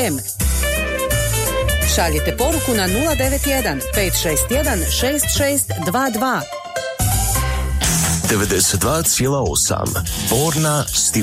Šaljite poruku na 091 561 6622. 92,8 Borna